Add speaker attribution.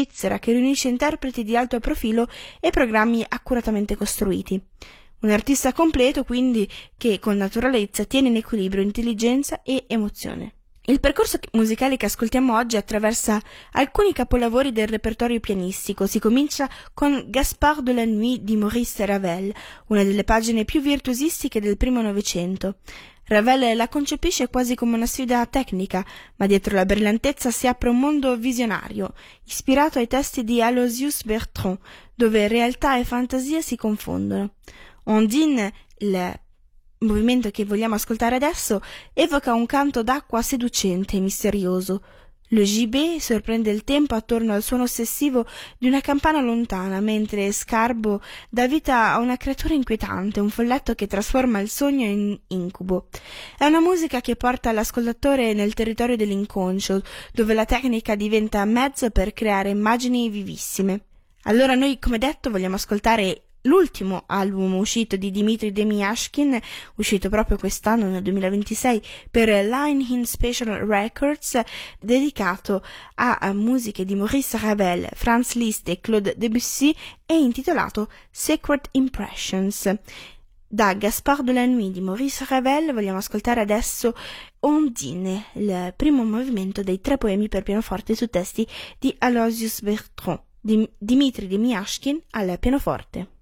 Speaker 1: svizzera che riunisce interpreti di alto profilo e programmi accuratamente costruiti. Un artista completo, quindi, che con naturalezza tiene in equilibrio intelligenza e emozione. Il percorso musicale che ascoltiamo oggi attraversa alcuni capolavori del repertorio pianistico. Si comincia con Gaspard de la Nuit di Maurice Ravel, una delle pagine più virtuosistiche del primo Novecento. Ravel la concepisce quasi come una sfida tecnica, ma dietro la brillantezza si apre un mondo visionario, ispirato ai testi di Aloysius Bertrand, dove realtà e fantasia si confondono. Ondine, il movimento che vogliamo ascoltare adesso, evoca un canto d'acqua seducente e misterioso. Le gibet sorprende il tempo attorno al suono ossessivo di una campana lontana, mentre Scarbo dà vita a una creatura inquietante, un folletto che trasforma il sogno in incubo. È una musica che porta l'ascoltatore nel territorio dell'inconscio, dove la tecnica diventa mezzo per creare immagini vivissime. Allora noi, come detto, vogliamo ascoltare l'ultimo album uscito di Dmitri Demiashkin, uscito proprio quest'anno nel 2026 per Line In Special Records, dedicato a musiche di Maurice Ravel, Franz Liszt e Claude Debussy, e intitolato Sacred Impressions. Da Gaspard de la Nuit di Maurice Ravel vogliamo ascoltare adesso Ondine, il primo movimento dei 3 poemi per pianoforte su testi di Aloysius Bertrand, di Dmitri Demiashkin al pianoforte.